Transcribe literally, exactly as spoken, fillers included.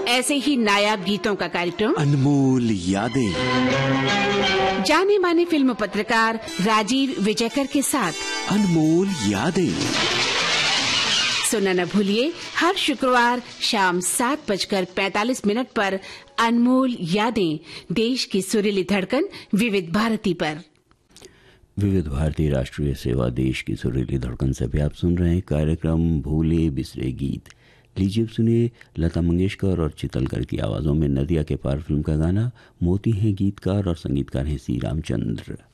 ऐसे ही नायाब गीतों का कार्यक्रम अनमोल यादें, जाने माने फिल्म पत्रकार राजीव विजयकर के साथ अनमोल यादें सुनना न भूलिए हर शुक्रवार शाम सात बजकर पैंतालीस मिनट पर अनमोल यादें, देश की सुरीली धड़कन विविध भारती पर। विविध भारती राष्ट्रीय सेवा, देश की सुरीली धड़कन से भी आप सुन रहे हैं कार्यक्रम भूले बिसरे गीत। लीजिए सुनिए लता मंगेशकर और चितलकर की आवाज़ों में नदिया के पार फिल्म का गाना। मोती हैं गीतकार और संगीतकार हैं सी रामचंद्र।